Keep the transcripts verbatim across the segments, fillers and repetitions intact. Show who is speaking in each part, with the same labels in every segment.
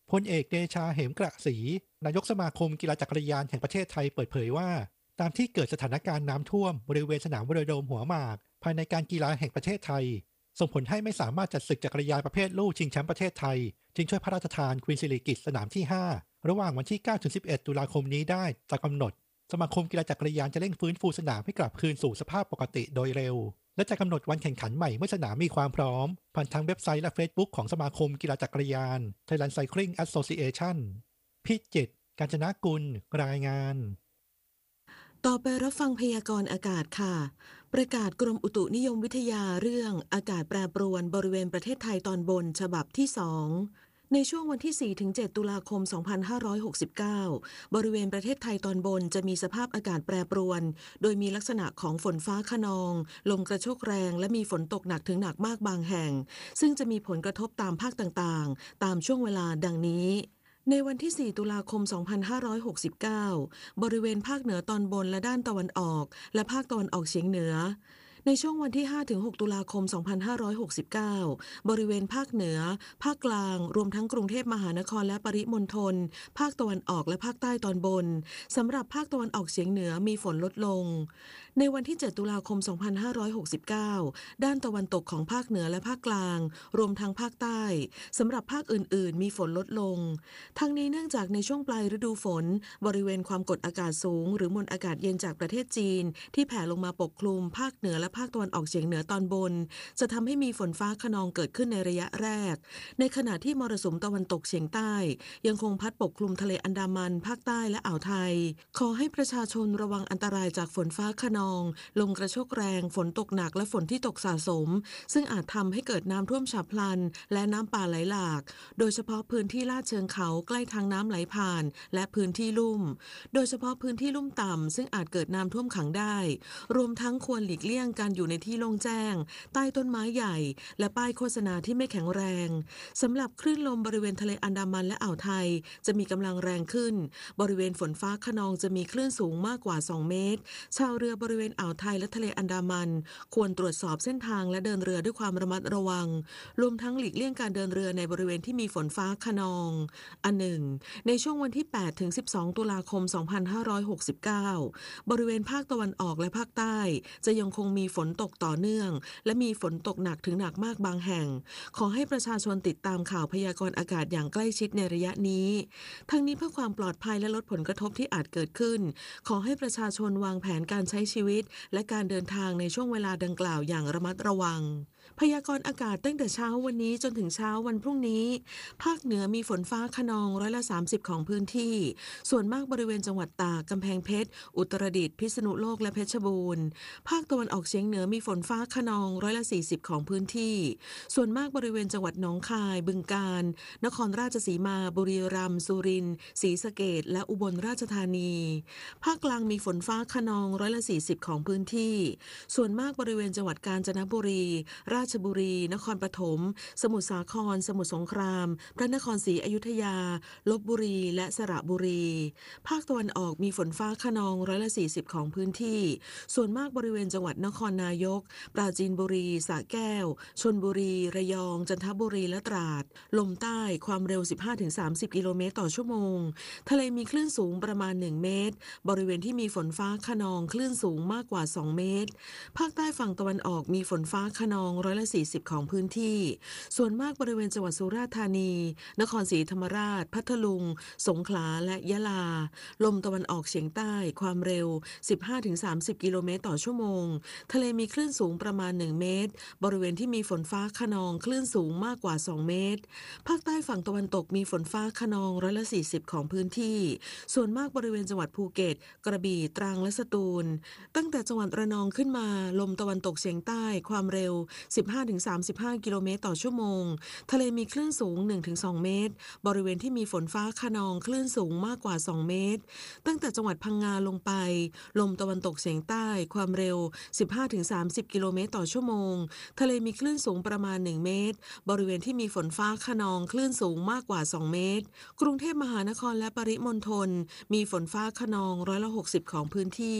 Speaker 1: พลเอกเดชาเหมกระศรีนายกสมาคมกีฬาจักรยานแห่งประเทศไทยเปิดเผยว่าตามที่เกิดสถานการณ์น้ำท่วมบริเวณสนามวโรโดมหัวหมากภายในการกีฬาแห่งประเทศไทยส่งผลให้ไม่สามารถจัดศึกจักรยานประเภทลู่ชิงแชมป์ประเทศไทยจึงช่วยพระราชทานควีนสิริกิติ์สนามที่ห้าระหว่างวันที่เก้าถึงสิบเอ็ดตุลาคมนี้ได้ตามกำหนดสมาคมกีฬาจักรยานจะเร่งฟื้นฟูสนามให้กลับคืนสู่สภาพปกติโดยเร็วและจะกำหนดวันแข่งขันใหม่เมื่อสนามมีความพร้อมผ่านทางเว็บไซต์และ Facebook ของสมาคมกีฬาจักรยาน Thailand Cycling Association พิจิตร กาญจนกุลรายงาน
Speaker 2: ต่อไปรับฟังพยากรณ์อากาศค่ะประกาศกรมอุตุนิยมวิทยาเรื่องอากาศแปรปรวนบริเวณประเทศไทยตอนบนฉบับที่สองในช่วงวันที่ สี่ถึงเจ็ด ตุลาคม สองพันห้าร้อยหกสิบเก้า บริเวณประเทศไทยตอนบนจะมีสภาพอากาศแปรปรวนโดยมีลักษณะของฝนฟ้าคะนองลมกระโชกแรงและมีฝนตกหนักถึงหนักมากบางแห่งซึ่งจะมีผลกระทบตามภาคต่างๆตามช่วงเวลาดังนี้ในวันที่ สี่ ตุลาคม สองพันห้าร้อยหกสิบเก้า บริเวณภาคเหนือตอนบนและด้านตะวันออกและภาคตะวันออกเฉียงเหนือในช่วงวันที่ ห้าถึงหก ตุลาคม สองพันห้าร้อยหกสิบเก้า บริเวณภาคเหนือภาคกลางรวมทั้งกรุงเทพมหานครและปริมณฑลภาคตะวันออกและภาคใต้ตอนบนสำหรับภาคตะวันออกเฉียงเหนือมีฝนลดลงในวันที่ เจ็ด ตุลาคม สองพันห้าร้อยหกสิบเก้า ด้านตะวันตกของภาคเหนือและภาคกลางรวมทั้งภาคใต้สำหรับภาคอื่นๆมีฝนลดลงทั้งนี้เนื่องจากในช่วงปลายฤดูฝนบริเวณความกดอากาศสูงหรือมวลอากาศเย็นจากประเทศจีนที่แผ่ลงมาปกคลุมภาคเหนือและภาคตะวันออกเฉียงเหนือตอนบนจะทำให้มีฝนฟ้าคะนองเกิดขึ้นในระยะแรกในขณะที่มรสุมตะวันตกเฉียงใต้ยังคงพัดปกคลุมทะเลอันดามันภาคใต้และอ่าวไทยขอให้ประชาชนระวังอันตรายจากฝนฟ้าคะนองลมกระโชกแรงฝนตกหนักและฝนที่ตกสะสมซึ่งอาจทำให้เกิดน้ำท่วมฉับพลันและน้ำป่าไหลหลากโดยเฉพาะพื้นที่ลาดเชิงเขาใกล้ทางน้ำไหลผ่านและพื้นที่ลุ่มโดยเฉพาะพื้นที่ลุ่มต่ำซึ่งอาจเกิดน้ำท่วมขังได้รวมทั้งควรหลีกเลี่ยงการอยู่ในที่โล่งแจ้งใต้ต้นไม้ใหญ่และป้ายโฆษณาที่ไม่แข็งแรงสำหรับคลื่นลมบริเวณทะเลอันดามันและอ่าวไทยจะมีกำลังแรงขึ้นบริเวณฝนฟ้าคะนองจะมีคลื่นสูงมากกว่าสองเมตรชาวเรือบริเวณอ่าวไทยและทะเลอันดามันควรตรวจสอบเส้นทางและเดินเรือด้วยความระมัดระวังรวมทั้งหลีกเลี่ยงการเดินเรือในบริเวณที่มีฝนฟ้าคะนองอันหนึ่งในช่วงวันที่ แปดถึงสิบสอง ตุลาคม สองพันห้าร้อยหกสิบเก้า บริเวณภาคตะวันออกและภาคใต้จะยังคงมีฝนตกต่อเนื่องและมีฝนตกหนักถึงหนักมากบางแห่งขอให้ประชาชนติดตามข่าวพยากรณ์อากาศอย่างใกล้ชิดในระยะนี้ทั้งนี้เพื่อความปลอดภัยและลดผลกระทบที่อาจเกิดขึ้นขอให้ประชาชนวางแผนการใช้ชีวิตและการเดินทางในช่วงเวลาดังกล่าวอย่างระมัดระวังพยากรณ์อากาศตั้งแต่เช้าวันนี้จนถึงเช้าวันพรุ่งนี้ภาคเหนือมีฝนฟ้าคะนองร้อยละสามสิบของพื้นที่ส่วนมากบริเวณจังหวัดตากกำแพงเพชรอุตรดิตถ์พิษณุโลกและเพชรบูรณ์ภาคตะวันออกเฉียงเหนือมีฝนฟ้าคะนองร้อยละสี่สิบของพื้นที่ส่วนมากบริเวณจังหวัดหนองคายบึงกาฬนครราชสีมาบุรีรัมย์สุรินทร์ศรีสะเกษและอุบลราชธานีภาคกลางมีฝนฟ้าคะนองร้อยละสี่สิบของพื้นที่ส่วนมากบริเวณจังหวัดกาญจนบุรีราชบุรีนครปฐมสมุทรสาครสมุทรสงครามพระนครศรีอยุธยาลพบุรีและสระบุรีภาคตะวันออกมีฝนฟ้าคะนองร้อยละสี่สิบของพื้นที่ส่วนมากบริเวณจังหวัดนครนายกปราจีนบุรีสระแก้วชลบุรีระยองจันทบุรีและตราดลมใต้ความเร็ว สิบห้าถึงสามสิบ กิโลเมตรต่อชั่วโมงทะเลมีคลื่นสูงประมาณหนึ่งเมตรบริเวณที่มีฝนฟ้าคะนองคลื่นสูงมากกว่าสองเมตรภาคใต้ฝั่งตะวันออกมีฝนฟ้าคะนองร้อยละสี่สิบของพื้นที่ส่วนมากบริเวณจังหวัดสุราษฎร์ธานีนครศรีธรรมราชพัทลุงสงขลาและยะลาลมตะวันออกเฉียงใต้ความเร็ว สิบห้าถึงสามสิบ กิโลเมตรต่อชั่วโมงทะเลมีคลื่นสูงประมาณหนึ่งเมตรบริเวณที่มีฝนฟ้าคะนองคลื่นสูงมากกว่าสองเมตรภาคใต้ฝั่งตะวันตกมีฝนฟ้าคะนองร้อยละสี่สิบของพื้นที่ส่วนมากบริเวณจังหวัดภูเก็ตกระบี่ตรังและสตูลตั้งแต่จังหวัดระนองขึ้นมาลมตะวันตกเฉียงใต้ความเร็ว สิบห้าถึงสามสิบห้า กิโลเมตรต่อชั่วโมงทะเลมีคลื่นสูง หนึ่งถึงสอง เมตรบริเวณที่มีฝนฟ้าคะนองคลื่นสูงมากกว่าสองเมตรตั้งแต่จังหวัดพังงาลงไปลมตะวันตกเฉียงใต้ความเร็ว สิบห้าถึงสามสิบ กิโลเมตรต่อชั่วโมงทะเลมีคลื่นสูงประมาณหนึ่งเมตรบริเวณที่มีฝนฟ้าคะนองคลื่นสูงมากกว่าสองเมตรกรุงเทพมหานครและปริมณฑลมีฝนฟ้าคะนองร้อยละหกสิบของพื้นที่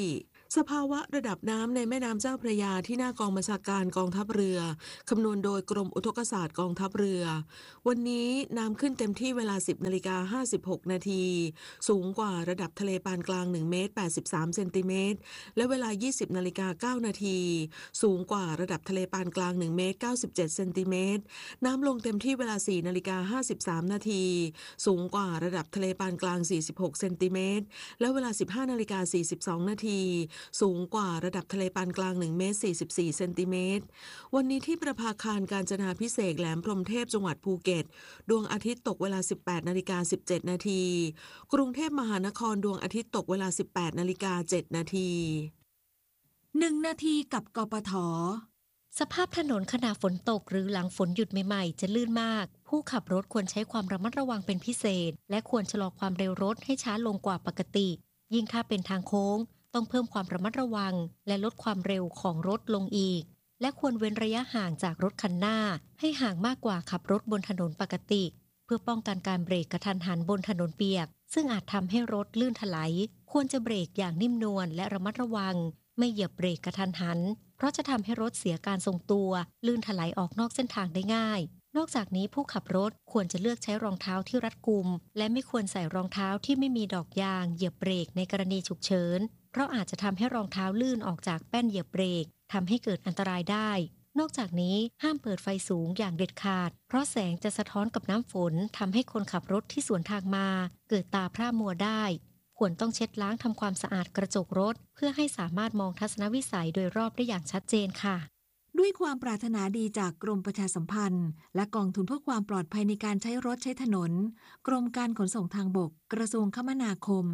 Speaker 2: สภาวะระดับน้ำในแม่น้ำเจ้าพระยาที่หน้ากองบัญชาการกองทัพเรือคำนวณโดยกรมอุทกศาสตร์กองทัพเรือวันนี้น้ำขึ้นเต็มที่เวลา สิบนาฬิกาห้าสิบหกนาทีสูงกว่าระดับทะเลปานกลางหนึ่งเมตรแปดสิบสามเซนติเมตรและเวลา ยี่สิบนาฬิกาเก้านาทีสูงกว่าระดับทะเลปานกลางหนึ่งเมตรเก้าสิบเจ็ดเซนติเมตรน้ำลงเต็มที่เวลา สี่นาฬิกาห้าสิบสามนาทีสูงกว่าระดับทะเลปานกลางสี่สิบหกเซนติเมตรและเวลา สิบห้านาฬิกาสี่สิบสองนาทีสูงกว่าระดับทะเลปานกลางหนึ่งเมตรสี่สิบสี่เซนติเมตรวันนี้ที่ประภาคารกาญจนาภิเษกแหลมพรหมเทพจังหวัดภูเก็ตดวงอาทิตย์ตกเวลา สิบแปดนาฬิกาสิบเจ็ดนาทีกรุงเทพมหานครดวงอาทิตย์ตกเวลา สิบแปดนาฬิกาเจ็ดนาที
Speaker 3: หนึ่งนาทีกับกปท.
Speaker 4: สภาพถนนขณะฝนตกหรือหลังฝนหยุดใหม่ๆจะลื่นมากผู้ขับรถควรใช้ความระมัดระวังเป็นพิเศษและควรชะลอความเร็วรถให้ช้าลงกว่าปกติยิ่งถ้าเป็นทางโค้งต้องเพิ่มความระมัดระวังและลดความเร็วของรถลงอีกและควรเว้นระยะห่างจากรถคันหน้าให้ห่างมากกว่าขับรถบนถนนปกติเพื่อป้องกันการเบรกกระทันหันบนถนนเปียกซึ่งอาจทำให้รถลื่นถลายควรจะเบรกอย่างนิ่มนวลและระมัดระวังไม่เหยียบเบรกกระทันหันเพราะจะทำให้รถเสียการทรงตัวลื่นถลายออกนอกเส้นทางได้ง่ายนอกจากนี้ผู้ขับรถควรจะเลือกใช้รองเท้าที่รัดกุมและไม่ควรใส่รองเท้าที่ไม่มีดอกยางเหยียบเบรกในกรณีฉุกเฉินเพราะอาจจะทำให้รองเท้าลื่นออกจากแป้นเหยียบเบรกทำให้เกิดอันตรายได้นอกจากนี้ห้ามเปิดไฟสูงอย่างเด็ดขาดเพราะแสงจะสะท้อนกับน้ำฝนทำให้คนขับรถที่สวนทางมาเกิดตาพร่ามัวได้ควรต้องเช็ดล้างทำความสะอาดกระจกรถเพื่อให้สามารถมองทัศนวิสัยโดยรอบได้อย่างชัดเจนค่ะ
Speaker 3: ด้วยความปรารถนาดีจากกรมประชาสัมพันธ์และกองทุนเพื่อความปลอดภัยในการใช้รถใช้ถนนกรมการขนส่งทางบกกระทรวงคมนาคม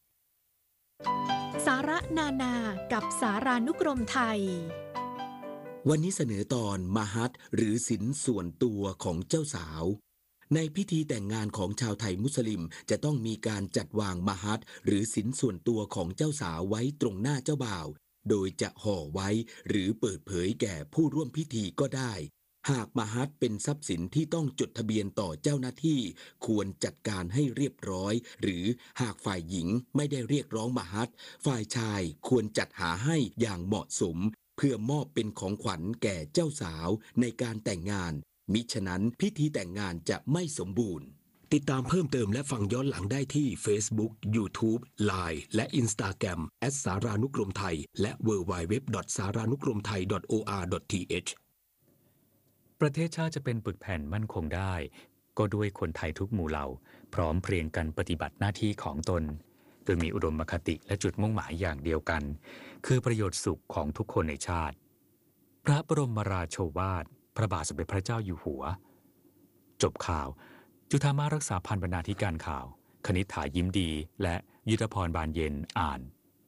Speaker 5: สาระนานากับสารานุกรมไทย
Speaker 6: วันนี้เสนอตอนมหัตหรือศีลส่วนตัวของเจ้าสาวในพิธีแต่งงานของชาวไทยมุสลิมจะต้องมีการจัดวางมหัตหรือศีลส่วนตัวของเจ้าสาวไว้ตรงหน้าเจ้าบ่าวโดยจะห่อไว้หรือเปิดเผยแก่ผู้ร่วมพิธีก็ได้หากมหัตเป็นทรัพย์สินที่ต้องจดทะเบียนต่อเจ้าหน้าที่ควรจัดการให้เรียบร้อยหรือหากฝ่ายหญิงไม่ได้เรียกร้องมหัตฝ่ายชายควรจัดหาให้อย่างเหมาะสมเพื่อมอบเป็นของขวัญแก่เจ้าสาวในการแต่งงานมิฉะนั้นพิธีแต่งงานจะไม่สมบูรณ์ติดตามเพิ่มเติมและฟังย้อนหลังได้ที่ Facebook YouTube ไลน์ และ Instagram แอท สารานุกรมไทยและ ดับเบิลยู ดับเบิลยู ดับเบิลยู ดอท สารานุกรมไทย ดอท โอ อาร์ ดอท ที เอช
Speaker 7: ประเทศชาติจะเป็นปึกแผ่นมั่นคงได้ก็ด้วยคนไทยทุกหมู่เหล่าพร้อมเพรียงกันปฏิบัติหน้าที่ของตนโดยมีอุดมคติและจุดมุ่งหมายอย่างเดียวกันคือประโยชน์สุขของทุกคนในชาติพระบรมราโชวาทพระบาทสมเด็จพระเจ้าอยู่หัวจบข่าวจุฑามารักษาพันธ์บรรณาธิการข่าวคณิษฐายิ้มดีและยุทธพรบานเย็นอ่าน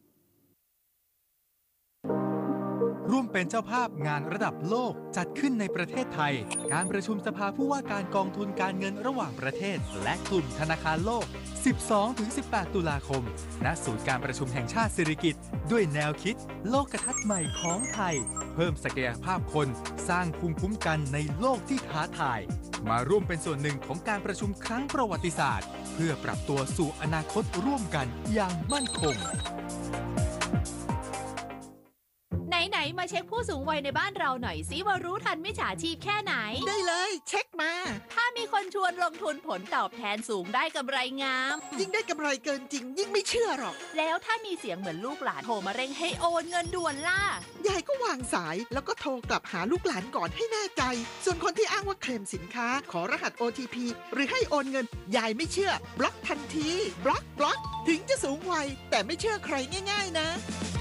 Speaker 8: ร่วมเป็นเจ้าภาพงานระดับโลกจัดขึ้นในประเทศไทยการประชุมสภาผู้ว่าการกองทุนการเงินระหว่างประเทศและกลุ่มธนาคารโลก สิบสองถึงสิบแปด ตุลาคมณศูนย์การประชุมแห่งชาติสิริกิติ์ด้วยแนวคิดโลกทัศน์ใหม่ของไทยเพิ่มศักยภาพคนสร้างภูมิคุ้มกันในโลกที่ท้าทายมาร่วมเป็นส่วนหนึ่งของการประชุมครั้งประวัติศาสตร์เพื่อปรับตัวสู่อนาคตร่วมกันอย่างมั่นคง
Speaker 9: ไหนๆมาเช็คผู้สูงวัยในบ้านเราหน่อยสิว่ารู้ทันมิจฉาชีพแค่ไหน
Speaker 10: ได้เลยเช็คมา
Speaker 9: ถ้ามีคนชวนลงทุนผลตอบแทนสูงได้กำไรงาม
Speaker 10: ยิ่งได้กำไรเกินจริงยิ่งไม่เชื่อหรอก
Speaker 9: แล้วถ้ามีเสียงเหมือนลูกหลานโทรมาเร่งให้โอนเงินด่วนล่ะ
Speaker 10: ยายก็วางสายแล้วก็โทรกลับหาลูกหลานก่อนให้แน่ใจส่วนคนที่อ้างว่าเคลมสินค้าขอรหัส โอ ที พี หรือให้โอนเงินยายไม่เชื่อบล็อกทันทีบล็อกบล็อกถึงจะสูงวัยแต่ไม่เชื่อใครง่ายๆนะ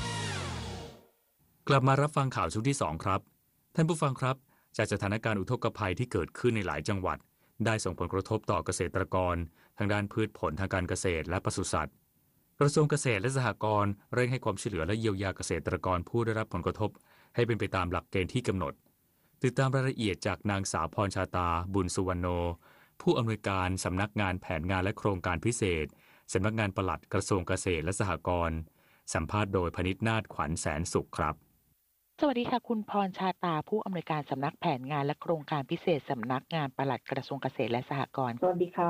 Speaker 7: กลับมารับฟังข่าวช่วงที่สองครับท่านผู้ฟังครับจากสถานการณ์อุทกภัยที่เกิดขึ้นในหลายจังหวัดได้ส่งผลกระทบต่อเกษตรกรทางด้านพืชผลทางการเกษตรและปศุสัตว์กระทรวงเกษตรและสหกรณ์เร่งให้ความช่วยเหลือและเยียวยาเกษตรกรผู้ได้รับผลกระทบให้เป็นไปตามหลักเกณฑ์ที่กำหนดติดตามรายละเอียดจากนางสาวพรชาตาบุญสุวรรณโนผู้อำนวยการสำนักงานแผนงานและโครงการพิเศษสำนักงานปลัดกระทรวงเกษตรและสหกรณ์สัมภาษณ์โดยพนิษฐ์นาฏขวัญแสนสุขครับ
Speaker 11: สวัสดีค่ะคุณพรชาตาผู้อำนวยการสำนักแผนงานและโครงการพิเศษสำนักงานปลัดกระทรวงเกษตรและสหกรณ์
Speaker 12: สวัสดีค่ะ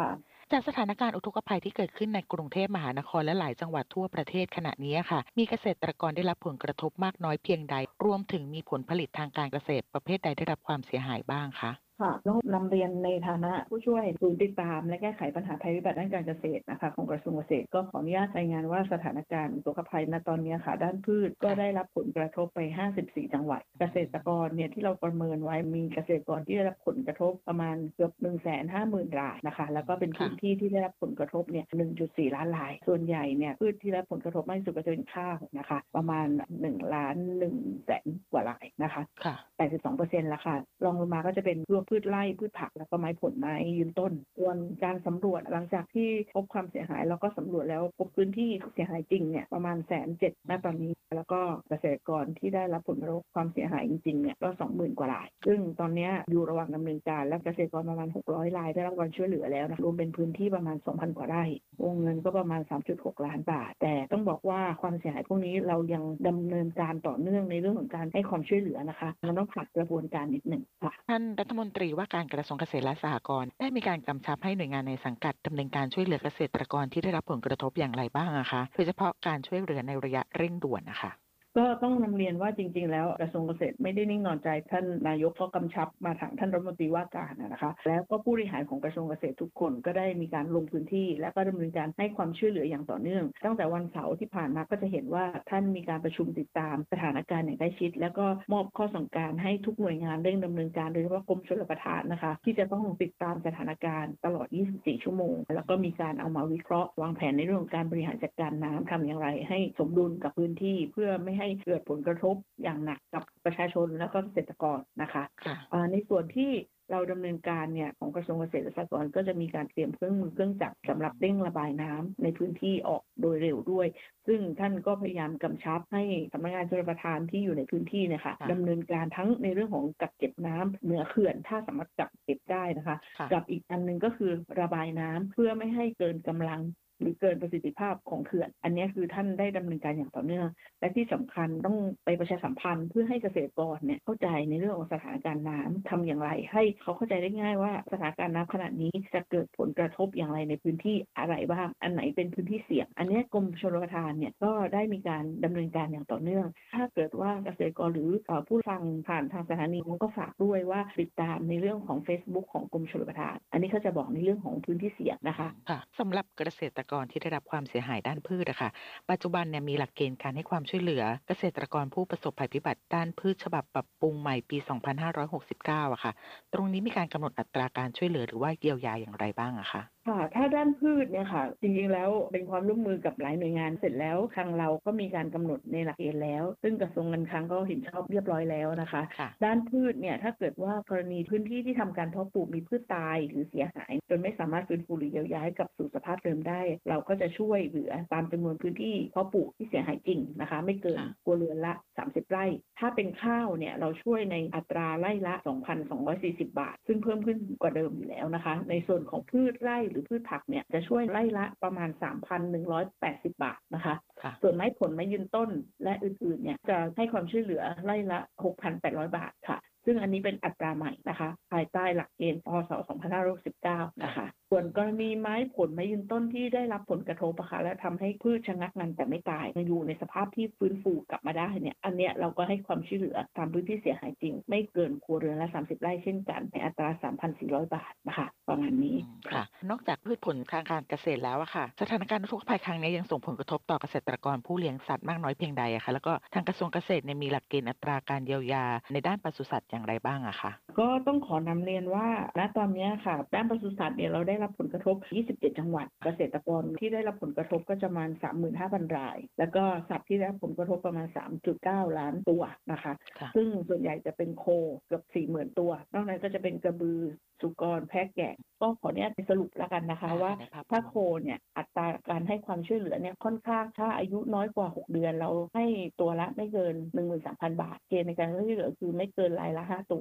Speaker 11: จากสถานการณ์อุทกภัยที่เกิดขึ้นในกรุงเทพมหานครและหลายจังหวัดทั่วประเทศขณะนี้ค่ะมีเกษตรกรได้รับผลกระทบมากน้อยเพียงใดรวมถึงมีผลผลิตทางการเกษตรประเภทใดได้รับความเสียหายบ้างคะ
Speaker 12: ค่ะต้องนำเรียนในฐานะผู้ช่วยศูนย์ติดตามและแก้ไขปัญหาภัยพิบัติด้านการเกษตรนะคะของกระทรวงเกษตรก็ขออนุญาตรายงานว่าสถานการณ์อุทกภัยณตอนนี้ค่ะด้านพืชก็ได้รับผลกระทบไปห้าสิบสี่จังหวัดเกษตรกรเนี่ยที่เราประเมินไว้มีเกษตรกรที่ได้รับผลกระทบประมาณเกือบ หนึ่งแสนห้าหมื่น รายนะคะแล้วก็เป็นพื้นที่ที่ได้รับผลกระทบเนี่ย หนึ่งจุดสี่ ล้านรายส่วนใหญ่เนี่ยพืชที่ได้รับผลกระทบมากที่สุดก็จะเป็นข้าวนะคะประมาณหนึ่งล้านหนึ่งแสนกว่ารายนะคะแปดสิบสองเปอร์เซ็นต์ แล้วค่ะรองลงมาก็จะเป็นพวกพืชไร่พืชผักแล้วก็ไม้ผลไม้ยืนต้นส่วนการสำรวจหลังจากที่พบความเสียหายเราก็สำรวจแล้วพบพื้นที่เสียหายจริงเนี่ยประมาณแสนเจ็ดณตอนนี้แล้วก็เกษตรกรที่ได้รับผลกระทบความเสียหายจริงๆเนี่ยก็ สองหมื่น กว่ารายซึ่งตอนนี้อยู่ระหว่างดำเนินการและเกษตรกรประมาณหกร้อยรายได้รับการช่วยเหลือแล้วนะรวมเป็นพื้นที่ประมาณ สองพัน กว่าไร่วงเงินก็ประมาณ สามจุดหก ล้านบาทแต่ต้องบอกว่าความเสียหายพวกนี้เรายังดำเนินการต่อเนื่องในเรื่องของการให้ความช่วยเหลือนะคะมันต้องผ่านกระบวนการนิดหนึ่งค่ะ
Speaker 11: ท่านรัฐมนตรีว่าการกระทรวงเกษตรและสหกรณ์ได้มีการกำชับให้หน่วยงานในสังกัดดำเนินการช่วยเหลือเกษตรกรที่ได้รับผลกระทบอย่างไรบ้างอะคะโดยเฉพาะการช่วยเหลือในระยะเร่งด่วนนะคะ
Speaker 12: ก็ต้องนำเรียนว่าจริงๆแล้วกระทรวงเกษตรไม่ได้นิ่งนอนใจท่านนายกก็กำชับมาทางท่านรัฐมนตรีว่าการนะคะแล้วก็ผู้บริหารของกระทรวงเกษตรทุกคนก็ได้มีการลงพื้นที่และก็ดำเนินการให้ความช่วยเหลืออย่างต่อเนื่องตั้งแต่วันเสาร์ที่ผ่านมาก็จะเห็นว่าท่านมีการประชุมติดตามสถานการณ์อย่างใกล้ชิดแล้วก็มอบข้อสั่งการให้ทุกหน่วยงานเร่งดำเนินการโดยเฉพาะกรมชลประทานนะคะที่จะต้องติดตามสถานการณ์ตลอดยี่สิบสี่ชั่วโมงแล้วก็มีการเอามาวิเคราะห์วางแผนในเรื่องของการบริหารจัดการน้ำทำอย่างไรให้สมดุลกับพื้นที่เพื่อไม่ให้เกิดผลกระทบอย่างหนักกับประชาชนและก็เกษตรกรนะคะในส่วนที่เราดำเนินการเนี่ยของกระทรวงเกษตรและสหกรณ์ก็จะมีการเตรียมเครื่องมือเครื่องจักรสำหรับเร่งระบายน้ำในพื้นที่ออกโดยเร็วด้วยซึ่งท่านก็พยายามกำชับให้สำนักงานชลประทานที่อยู่ในพื้นที่เนี่ยค่ะดำเนินการทั้งในเรื่องของกักเก็บน้ำเหนือเขื่อนถ้าสามารถกักเก็บได้นะคะกับอีกอันนึงก็คือระบายน้ำเพื่อไม่ให้เกินกำลังหรือเกินประสิทธิภาพของเขื่อนอันนี้คือท่านได้ดำเนินการอย่างต่อเนื่องและที่สำคัญต้องไปประชาสัมพันธ์เพื่อให้เกษตรกรเนี่ยเข้าใจในเรื่องของสถานการณ์น้ำทำอย่างไรให้เขาเข้าใจได้ง่ายว่าสถานการณ์น้ำขณะนี้จะเกิดผลกระทบอย่างไรในพื้นที่อะไรบ้างอันไหนเป็นพื้นที่เสี่ยงอันนี้กรมชลประทานเนี่ยก็ได้มีการดำเนินการอย่างต่อเนื่องถ้าเกิดว่าเกษตรกรหรือผู้ฟังผ่านทางสถานีก็ฝากด้วยว่าติดตามในเรื่องของ Facebook ของกรมชลประทานอันนี้เขาจะบอกในเรื่องของพื้นที่เสี่ยงนะคะ
Speaker 11: ค่ะสำหรับเกษตรกรที่ได้รับความเสียหายด้านพืชอะค่ะปัจจุบันเนี่ยมีหลักเกณฑ์การให้ความช่วยเหลือเกษตรกรผู้ประสบภัยพิบัติด้านพืชฉบับปรับปรุงใหม่ปี สองพันห้าร้อยหกสิบเก้า อะค่ะตรงนี้มีการกำหนดอัตราการช่วยเหลือหรือว่าเยียวยาอย่างไรบ้างอะคะ
Speaker 12: ค่ะถ้าด้านพืชเนี่ยค่ะจริงๆแล้วเป็นความร่วมมือกับหลายหน่วยงานเสร็จแล้วทางเราก็มีการกำหนดในหลักเกณฑ์แล้วซึ่งกระทรวงการคลังก็เห็นชอบเรียบร้อยแล้วนะคะด้านพืชเนี่ยถ้าเกิดว่ากรณีพื้นที่ที่ทำการเพาะปลูกมีพืชตายหรือเสียหายจนไม่สามารถฟื้นฟูหรือเยียวยาให้กลับสู่สภาพเดิมได้เราก็จะช่วยเหลือตามจำนวนพื้นที่เพาะปลูกที่เสียหายจริงนะคะไม่เกินครัวเรือนละสามสิบไร่ถ้าเป็นข้าวเนี่ยเราช่วยในอัตราไร่ละ สองพันสองร้อยสี่สิบ บาทซึ่งเพิ่มขึ้นกว่าเดิมอยู่แล้วนะคะในส่วนของพืชไร่หรือพืชผักเนี่ยจะช่วยไร่ละประมาณ สามพันหนึ่งร้อยแปดสิบ บาทนะคะส่วนไม้ผลไม้ยืนต้นและอื่นๆเนี่ยจะให้ความช่วยเหลือไร่ละ หกพันแปดร้อย บาทค่ะซึ่งอันนี้เป็นอัตราใหม่นะคะภายใต้หลักเกณฑ์พ.ศ. สองพันห้าร้อยหกสิบเก้านะคะส่วนกรณีไม้ผลไม้ยืนต้นที่ได้รับผลกระทบอะค่ะและทำให้พืชชะงักงันแต่ไม่ตายอยู่ในสภาพที่ฟื้นฟูกลับมาได้เนี่ยอันเนี้ยเราก็ให้ความช่วยเหลือตามพื้นที่เสียหายจริงไม่เกินครัวเรือนละสามสิบไร่เช่นกันในอัตรา สามพันสี่ร้อย บาทนะคะประมาณนี้
Speaker 11: ค่ะนอกจากพืชผลทางการเกษตรแล้วอะค่ะสถานการณ์อุทกภัยครั้งนี้ยังส่งผลกระทบต่อเกษตรกรผู้เลี้ยงสัตว์มากน้อยเพียงใดอะค่ะแล้วก็ทางกระทรวงเกษตรเนี่ยมีหลักเกณฑ์อัตราการเยียวยาในด้านปศุสัตว์อย่างไรบ้างอะคะ
Speaker 12: ก็ต้องขอนำเรียนว่าณตอนนี้ค่ะด้านปศุสัตว์เนี่ยเราได้รับผลกระทบยี่สิบเจ็ดจังหวัดเกษตรกรที่ได้รับผลกระทบก็จะประมาณ สามหมื่นห้าพัน รายแล้วก็สัตว์ที่ได้รับผลกระทบประมาณ สามจุดเก้า ล้านตัวนะคะซึ่งส่วนใหญ่จะเป็นโคเกือบ สี่หมื่น ตัวนอกนั้นก็จะเป็นกระบือสุกรแพะแกะก็ขออนุญาตสรุปแล้วกันนะคะว่าถ้าโคเนี่ยอัตราการให้ความช่วยเหลือเนี่ยค่อนข้างถ้าอายุน้อยกว่าหกเดือนเราให้ตัวละไม่เกิน หนึ่งหมื่นสามพัน บาทเกณฑ์ในการช่วยเหลือคือไม่เกินรายละห้าตัว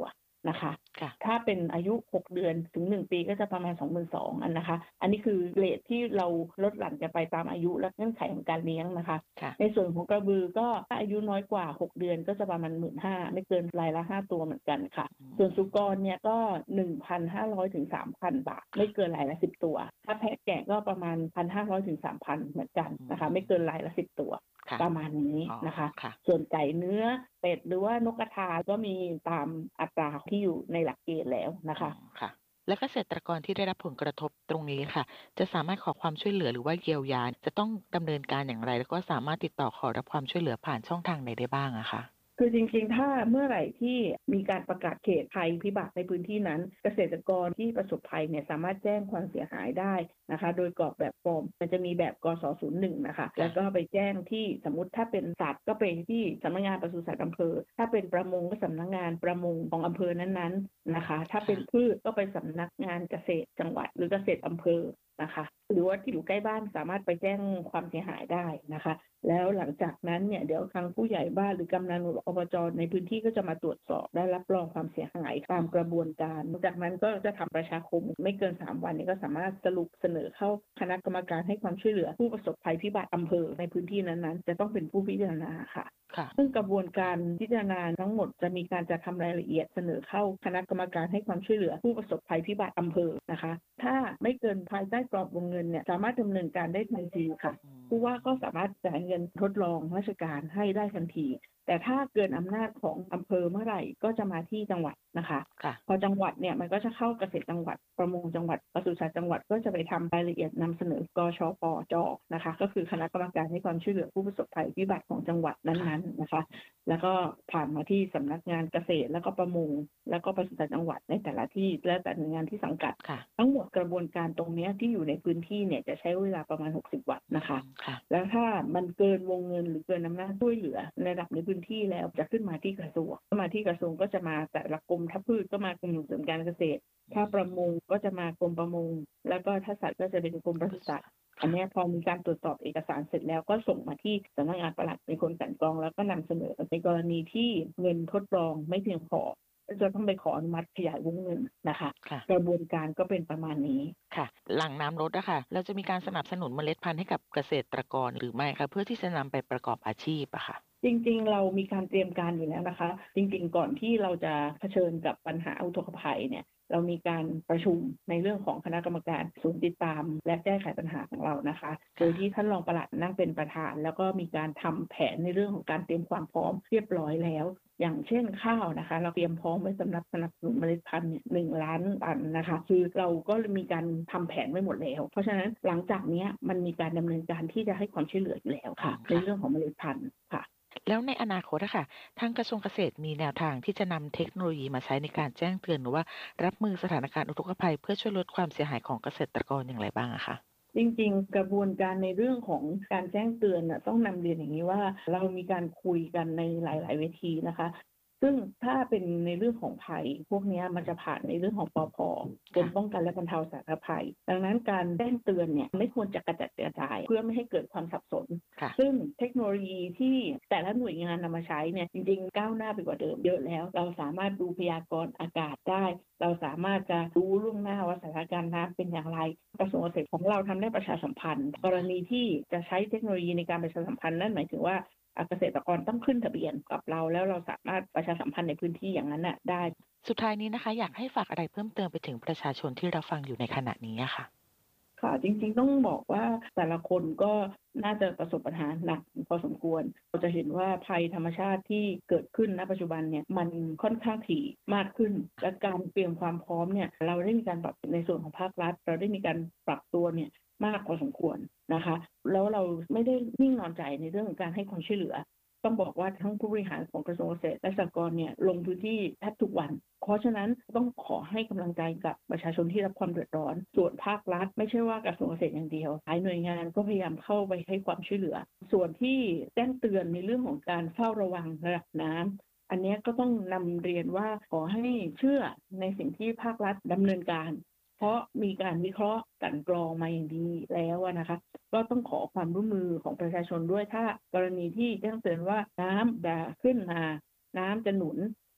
Speaker 12: นะคะถ้าเป็นอายุหกเดือนถึงหนึ่งปีก็จะประมาณ สองหมื่นสองพัน อันนะคะอันนี้คือเรทที่เราลดหลั่นกันไปตามอายุและเงื่อนไขของการเลี้ยงนะคะในส่วนของกระบือก็ถ้าอายุน้อยกว่าหกเดือนก็จะประมาณ หนึ่งหมื่นห้าพัน ไม่เกินรายละห้าตัวเหมือนกันค่ะส่วนสุกรเนี่ยก็ หนึ่งพันห้าร้อยถึงสามพัน บาทไม่เกินรายละสิบตัวถ้าแพะแกะก็ประมาณ หนึ่งพันห้าร้อยถึงสามพัน เหมือนกันนะคะไม่เกินรายละสิบตัวประมาณนี้นะคะส่วนไก่เนื้อเป็ดหรือว่านกกระทาก็มีตามอัตราที่อยู่ในหลักเกณฑ์แล้วนะคะ
Speaker 11: ค่ะและเกษตรกรที่ได้รับผลกระทบตรงนี้ค่ะจะสามารถขอความช่วยเหลือหรือว่าเยียวยาจะต้องดำเนินการอย่างไรแล้วก็สามารถติดต่อขอรับความช่วยเหลือผ่านช่องทางไหนได้บ้างอะคะ
Speaker 12: คือจริงๆถ้าเมื่อไหร่ที่มีการประกาศเขตภัยพิบัติในพื้นที่นั้นเกษตรกรที่ประสบภัยเนี่ยสามารถแจ้งความเสียหายได้นะคะโดยกรอกแบบฟอร์มมันจะมีแบบกส ศูนย์หนึ่งนะคะแล้วก็ไปแจ้งที่สมมติถ้าเป็นสัตว์ก็ไปที่สำนักงานปศุสัตว์อำเภอถ้าเป็นประมงก็สำนักงานประมงของอำเภอนั้นๆนะคะถ้าเป็นพืชก็ไปสำนักงานเกษตรจังหวัดหรือเกษตรอำเภอนะคะหรือว่าที่อยู่ใกล้บ้านสามารถไปแจ้งความเสียหายได้นะคะแล้วหลังจากนั้นเนี่ยเดี๋ยวทางผู้ใหญ่บ้านหรือกำนันอบจในพื้นที่ก็จะมาตรวจสอบได้รับรองความเสียหายตามกระบวนการจากนั้นก็จะทำประชาคมไม่เกินสามวันนี้ก็สามารถสรุปเสนอเข้าคณะกรรมการให้ความช่วยเหลือผู้ประสบภัยพิบัติอำเภอในพื้นที่นั้นๆจะต้องเป็นผู้พิจารณาค่ะซึ่งกระบวนการพิจารณาทั้งหมดจะมีการจัดทำรายละเอียดเสนอเข้าคณะกรรมการให้ความช่วยเหลือผู้ประสบภัยพิบัติอำเภอนะคะถ้าไม่เกินภายใต้กรอบวงเงินเนี่ยสามารถดำเนินการได้ทันทีค่ะผู้ว่าก็สามารถจ่ายเงินทดลองราชการให้ได้ทันทีแต่ถ้าเกินอำนาจของอำเภอเมื่อไหร่ก็จะมาที่จังหวัดนะคะพอจังหวัดเนี่ยมันก็จะเข้าเกษตรจังหวัดประมงจังหวัดปศุสัตว์จังหวัดก็จะไปทำรายละเอียดนำเสนอกชปจนะคะก็คือคณะกรรมการให้ความช่วยเหลือผู้ประสบภัยพิบัติของจังหวัดนั้นๆนะคะแล้วก็ผ่านมาที่สำนักงานเกษตรแล้วก็ประมงแล้วก็ปศุสัตว์จังหวัดในแต่ละที่และแต่หน่วยงานที่สังกัดทั้งหมดกระบวนการตรงนี้ที่อยู่ในพื้นที่เนี่ยจะใช้เวลาประมาณหกสิบวันนะคะแล้วถ้ามันเกินวงเงินหรือเกินอำนาจช่วยเหลือในระดับในพื้นที่แล้วจะขึ้นมาที่กระทรวงมาที่กระทรวงก็จะมาแต่ละกรมถ้าพืชก็มากรมส่งเสริมการเกษตรถ้าประมงก็จะมากรมประมงแล้วก็ถ้าสัตว์ก็จะเป็นกรมปศุสัตว์อันนี้พอมีการตรวจสอบเอกสารเสร็จแล้วก็ส่งมาที่สำนักงานปลัดเป็นคนกลั่นกรองแล้วก็นำเสนอในกรณีที่เงินทดลองไม่เพียงพอจะต้องไปขออนุมัติขยายวงเงินนะคะกระบวนการก็เป็นประมาณนี้
Speaker 11: ค่ะหลังน้ำลดอะค่ะเราจะมีการสนับสนุนเมล็ดพันธุ์ให้กับเกษตรกรหรือไม่คะเพื่อที่จะนำไปประกอบอาชีพอะค่ะ
Speaker 12: จริงๆเรามีการเตรียมการอยู่แล้วนะคะจริงๆก่อนที่เราจะเผชิญกับปัญหาอุทกภัยเนี่ยเรามีการประชุมในเรื่องของคณะกรรมการศูนย์ติดตามและแก้ไขปัญหาของเรานะคะโดยที่ท่านรองปลัดนั่งเป็นประธานแล้วก็มีการทำแผนในเรื่องของการเตรียมความพร้อมเรียบร้อยแล้วอย่างเช่นข้าวนะคะเราเตรียมพร้อมไว้สำหรับสนับสนุนเมล็ดพันธุ์เนี่ยหนึ่งล้านตันนะคะคือเราก็มีการทำแผนไว้หมดแล้วเพราะฉะนั้นหลังจากนี้มันมีการดำเนินการที่จะให้ความช่วยเหลืออยู่แล้วค่ะในเรื่องของเมล็ดพันธุ์ค่ะ
Speaker 11: แล้วในอนาคตอะค่ะทางกระทรวงเกษตรมีแนวทางที่จะนำเทคโนโลยีมาใช้ในการแจ้งเตือนหรือว่ารับมือสถานการณ์อุทกภัยเพื่อช่วยลดความเสียหายของเกษตรกรอย่างไรบ้างอะคะ
Speaker 12: จริงๆกระบวนการในเรื่องของการแจ้งเตือนน่ะต้องนำเรียนอย่างนี้ว่าเรามีการคุยกันในหลายๆเวทีนะคะซึ่งถ้าเป็นในเรื่องของภัยพวกนี้มันจะผ่านในเรื่องของปภ.กรมป้องกันและบรรเทาสาธารณภัยดังนั้นการแจ้งเตือนเนี่ยไม่ควรจะกระจัดกระจายเพื่อไม่ให้เกิดความสับสนซึ่งเทคโนโลยีที่แต่ละหน่วยงานนำมาใช้เนี่ยจริงๆก้าวหน้าไปกว่าเดิมเยอะแล้วเราสามารถดูพยากรณ์อากาศได้เราสามารถจะรู้ล่วงหน้าว่าสถานการณ์น้ำเป็นอย่างไรกระทรวงเกษตรของเราทำได้ประชาสัมพันธ์กรณีที่จะใช้เทคโนโลยีในการประชาสัมพันธ์นั่นหมายถึงว่าเกษตรกรต้องขึ้นทะเบียนกับเราแล้วเราสามารถประชาสัมพันธ์ในพื้นที่อย่างนั้นน่ะได้
Speaker 11: สุดท้ายนี้นะคะอยากให้ฝากอะไรเพิ่มเติมไปถึงประชาชนที่รับฟังอยู่ในขณะนี้ค่ะ
Speaker 12: ค่ะจริงๆต้องบอกว่าแต่ละคนก็น่าจะประสบปัญหาหนักพอสมควรเราจะเห็นว่าภัยธรรมชาติที่เกิดขึ้นณปัจจุบันเนี่ยมันค่อนข้างถี่มากขึ้นและการเตรียมความพร้อมเนี่ยเราได้มีการปรับในส่วนของภาครัฐเราได้มีการปรับตัวเนี่ยมากพอสมควรนะคะแล้วเราไม่ได้นิ่งนอนใจในเรื่องของการให้ความช่วยเหลือต้องบอกว่าทั้งผู้บริหารของกระทรวงเกษตรและสหกรณ์เนี่ยลงพื้นที่แทบทุกวันเพราะฉะนั้นต้องขอให้กำลังใจกับประชาชนที่รับความเดือดร้อนส่วนภาครัฐไม่ใช่ว่ากระทรวงเกษตรอย่างเดียวหลายหน่วยงานก็พยายามเข้าไปให้ความช่วยเหลือส่วนที่แจ้งเตือนในเรื่องของการเฝ้าระวังระดับน้ำอันนี้ก็ต้องนำเรียนว่าขอให้เชื่อในสิ่งที่ภาครัฐดำเนินการเพราะมีการวิเคราะห์กลั่นกรองมาอย่างดีแล้วนะคะก็ต้องขอความร่วมมือของประชาชนด้วยถ้ากรณีที่แจ้งเตือนว่าน้ำจะขึ้นมาน้ำจะหนุน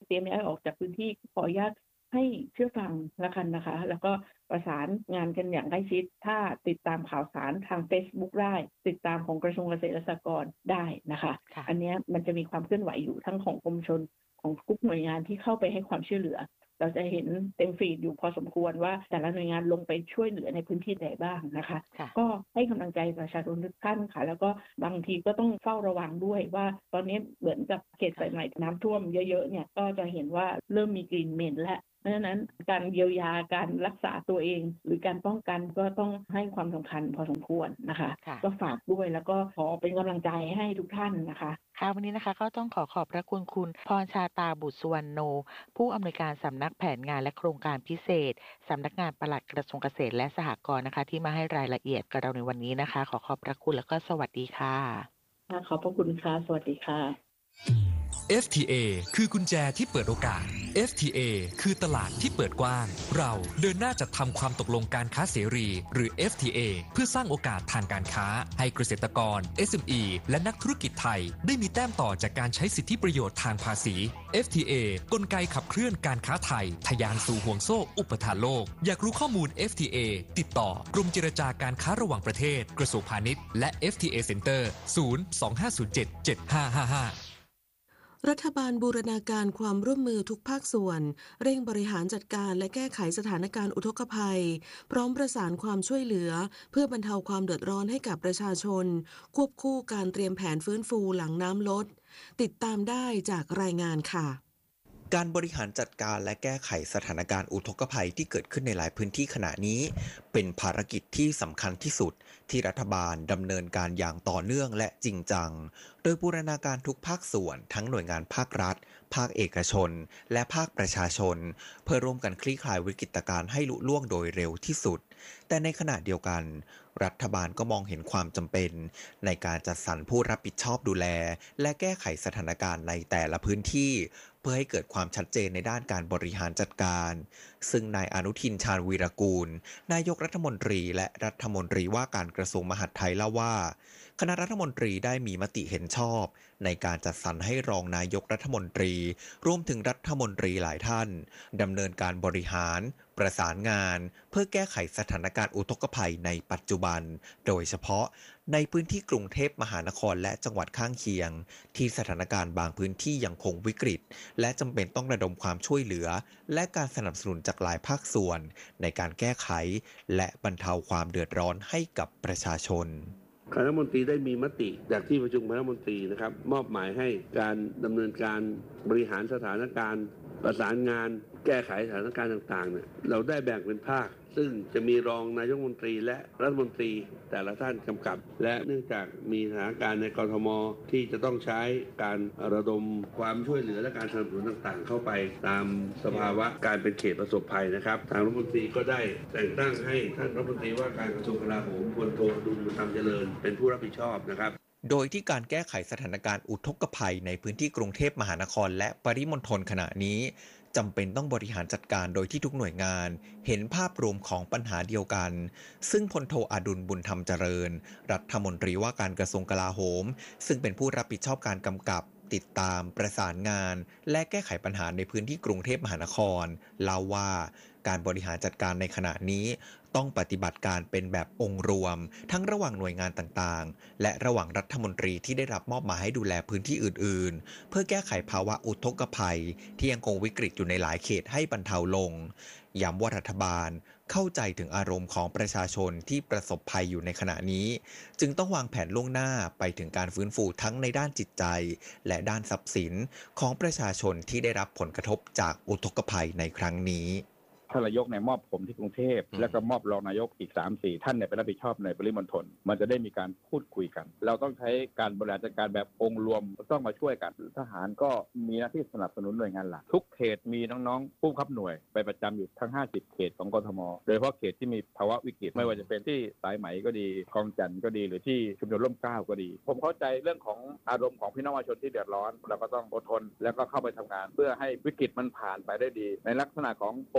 Speaker 12: เตรียมย้ายออกจากพื้นที่ขออนุญาตให้เชื่อฟังละกันนะคะแล้วก็ประสานงานกันอย่างใกล้ชิดถ้าติดตามข่าวสารทาง Facebook ได้ติดตามของกระทรวงเกษตรและสหกรณ์ได้นะคะอันนี้มันจะมีความเคลื่อนไหวอยู่ทั้งของกรมชลของทุกหน่วยงานที่เข้าไปให้ความช่วยเหลือเราจะเห็นเต็มฟีดอยู่พอสมควรว่าแต่ละหน่วยงานลงไปช่วยเหลือในพื้นที่ใดบ้างนะคะก็ให้กำลังใจประชาชนทุกท่านค่ะแล้วก็บางทีก็ต้องเฝ้าระวังด้วยว่าตอนนี้เหมือนกับเขตสายไหมน้ำท่วมเยอะๆเนี่ยก็จะเห็นว่าเริ่มมีกลิ่นเหม็นและเพราะฉะนั้นการเยียวยาการรักษาตัวเองหรือการป้องกันก็ต้องให้ความสำคัญพอสมควรนะคะก็ฝากด้วยแล้วก็ขอเป็นกำลังใจให้ทุกท่านนะคะ
Speaker 11: ค่ะวันนี้นะคะก็ต้องขอขอบพระคุณคุณพรชาตาบุตรสุวรรณโนผู้อำนวยการสำนักแผนงานและโครงการพิเศษสำนักงานปลัดกระทรวงเกษตรและสหกรณ์นะคะที่มาให้รายละเอียดกับเราในวันนี้นะคะขอขอบพระคุณแล้วก็สวัสดีค่ะ
Speaker 12: ขอบพระคุณค่ะสวัสดีค่ะ
Speaker 13: เอฟ ที เอ คือกุญแจที่เปิดโอกาส เอฟ ที เอ คือตลาดที่เปิดกว้างเราเดินหน้าจัดทำความตกลงการค้าเสรีหรือ เอฟ ที เอ เพื่อสร้างโอกาสทางการค้าให้เกษตรกร เอส เอ็ม อี และนักธุรกิจไทยได้มีแต้มต่อจากการใช้สิทธิประโยชน์ทางภาษี เอฟ ที เอ กลไกขับเคลื่อนการค้าไทยทะยานสู่ห่วงโซ่อุปทานโลกอยากรู้ข้อมูล เอฟ ที เอ ติดต่อกรมเจรจาการค้าระหว่างประเทศกระทรวงพาณิชย์และ เอฟ ที เอ Center ศูนย์ สอง ห้า ศูนย์ เจ็ด เจ็ด ห้า ห้า ห้า
Speaker 2: รัฐบาลบูรณาการความร่วมมือทุกภาคส่วนเร่งบริหารจัดการและแก้ไขสถานการณ์อุทกภัยพร้อมประสานความช่วยเหลือเพื่อบรรเทาความเดือดร้อนให้กับประชาชนควบคู่การเตรียมแผนฟื้นฟูหลังน้ำลดติดตามได้จากรายงานค่ะ
Speaker 14: การบริหารจัดการและแก้ไขสถานการณ์อุทกภัยที่เกิดขึ้นในหลายพื้นที่ขณะนี้เป็นภารกิจที่สำคัญที่สุดที่รัฐบาลดำเนินการอย่างต่อเนื่องและจริงจังโดยบูรณาการทุกภาคส่วนทั้งหน่วยงานภาครัฐภาคเอกชนและภาคประชาชนเพื่อร่วมกันคลี่คลายวิกฤตการณ์ให้ลุล่วงโดยเร็วที่สุดแต่ในขณะเดียวกันรัฐบาลก็มองเห็นความจำเป็นในการจัดสรรผู้รับผิดชอบดูแลและแก้ไขสถานการณ์ในแต่ละพื้นที่เพื่อให้เกิดความชัดเจนในด้านการบริหารจัดการซึ่งนายอนุทินชาญวีรกูลนายกรัฐมนตรีและรัฐมนตรีว่าการกระทรวงมหาดไทยเล่าว่าคณะรัฐมนตรีได้มีมติเห็นชอบในการจัดสรรให้รองนายกรัฐมนตรีรวมถึงรัฐมนตรีหลายท่านดำเนินการบริหารประสานงานเพื่อแก้ไขสถานการณ์อุทกภัยในปัจจุบันโดยเฉพาะในพื้นที่กรุงเทพมหานครและจังหวัดข้างเคียงที่สถานการณ์บางพื้นที่ยังคงวิกฤตและจำเป็นต้องระดมความช่วยเหลือและการสนับสนุนจากหลายภาคส่วนในการแก้ไขและบรรเทาความเดือดร้อนให้กับประชาชน
Speaker 15: คณะรัฐมนตรีได้มีมติจากที่ประชุมคณะรัฐมนตรีนะครับมอบหมายให้การดำเนินการบริหารสถานการณ์ประสานงานแก้ไขสถานการณ์ต่างๆเนี่ยเราได้แบ่งเป็นภาคซึ่งจะมีรองนายกรัฐมนตรีและรัฐมนตรีแต่ละท่านกำกับและเนื่องจากมีสถานการณ์ในกทมที่จะต้องใช้การระดมความช่วยเหลือและการสนับสนุนต่างๆเข้าไปตามสภาวะการเป็นเขตประสบภัยนะครับทางรัฐมนตรีก็ได้แต่งตั้งให้ท่านรัฐมนตรีว่าการกระทรวงกลาโหมพลโทอดุลบุญธรรมเจริญเป็นผู้รับผิดชอบนะครับ
Speaker 14: โดยที่การแก้ไขสถานการณ์อุทกภัยในพื้นที่กรุงเทพมหานครและปริมณฑลขณะนี้จำเป็นต้องบริหารจัดการโดยที่ทุกหน่วยงานเห็นภาพรวมของปัญหาเดียวกันซึ่งพลโทอดุลบุญธรรมเจริญรัฐมนตรีว่าการกระทรวงกลาโหมซึ่งเป็นผู้รับผิดชอบการกำกับติดตามประสานงานและแก้ไขปัญหาในพื้นที่กรุงเทพมหานครเล่าว่าการบริหารจัดการในขณะนี้ต้องปฏิบัติการเป็นแบบองค์รวมทั้งระหว่างหน่วยงานต่างๆและระหว่างรัฐมนตรีที่ได้รับมอบหมายให้ดูแลพื้นที่อื่นๆเพื่อแก้ไขภาวะอุทกภัยที่ยังคงวิกฤตอยู่ในหลายเขตให้บรรเทาลงย้ำว่ารัฐบาลเข้าใจถึงอารมณ์ของประชาชนที่ประสบภัยอยู่ในขณะนี้จึงต้องวางแผนล่วงหน้าไปถึงการฟื้นฟูทั้งในด้านจิตใจและด้านทรัพย์สินของประชาชนที่ได้รับผลกระทบจากอุทกภัยในครั้งนี้
Speaker 16: ท่านนายกเนี่ยมอบผมที่กรุงเทพแล้วก็มอบรองนายกอีก สามสี่ ท่านเนี่ยไปรับผิดชอบในปริมณฑลมันจะได้มีการพูดคุยกันเราต้องใช้การบริหารจัดการแบบองค์รวมต้องมาช่วยกันทหารก็มีหน้าที่สนับสนุนหน่วยงานหลักทุกเขตมีน้องๆผู้บังคับหน่วยไปประจำอยู่ทั้งห้าสิบเขตของกทมโดยเฉพาะเขตที่มีภาวะวิกฤตไม่ว่าจะเป็นที่สายไหมก็ดีคลองจันทน์ก็ดีหรือที่ชุมชนร่มเกล้าก็ดีผมเข้าใจเรื่องของอารมณ์ของพี่น้องประชาชนที่เดือดร้อนเราก็ต้องอดทนแล้วก็เข้าไปทำงานเพื่อให้วิกฤตมันผ่านไปได้ดีในลักษณะขององค์รวม